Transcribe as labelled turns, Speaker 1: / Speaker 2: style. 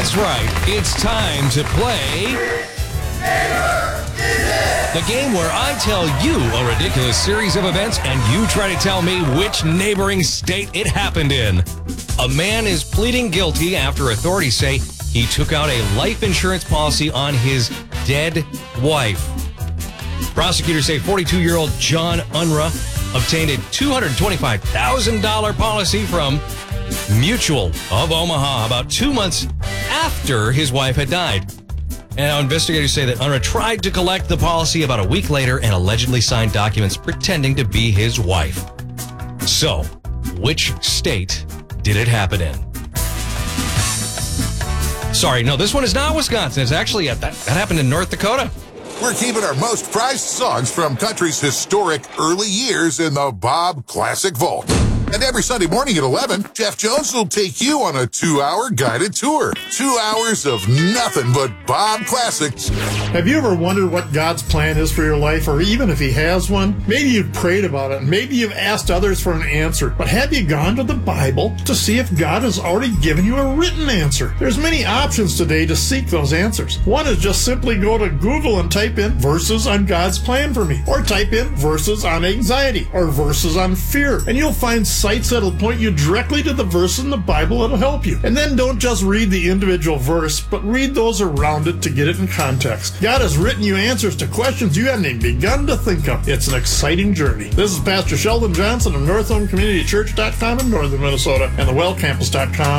Speaker 1: That's right. It's time to play the game where I tell you a ridiculous series of events and you try to tell me which neighboring state it happened in. A man is pleading guilty after authorities say he took out a life insurance policy on his dead wife. Prosecutors say 42-year-old John Unruh obtained a $225,000 policy from Mutual of Omaha about 2 months after his wife had died. And now investigators say that Unruh tried to collect the policy about a week later and allegedly signed documents pretending to be his wife. So, which state did it happen in? Sorry, no, this one is not Wisconsin. It's actually, that happened in North Dakota.
Speaker 2: We're keeping our most prized songs from country's historic early years in the Bob Classic Vault. And every Sunday morning at 11, Jeff Jones will take you on a 2-hour guided tour. 2 hours of nothing but Bob classics.
Speaker 3: Have you ever wondered what God's plan is for your life, or even if he has one? Maybe you've prayed about it, maybe you've asked others for an answer, but have you gone to the Bible to see if God has already given you a written answer? There's many options today to seek those answers. One is just simply go to Google and type in verses on God's plan for me, or type in verses on anxiety, or verses on fear, and you'll find sites that'll point you directly to the verse in the Bible that'll help you. And then don't just read the individual verse, but read those around it to get it in context. God has written you answers to questions you haven't even begun to think of. It's an exciting journey. This is Pastor Sheldon Johnson of NorthHomeCommunityChurch.com in northern Minnesota and thewellcampus.com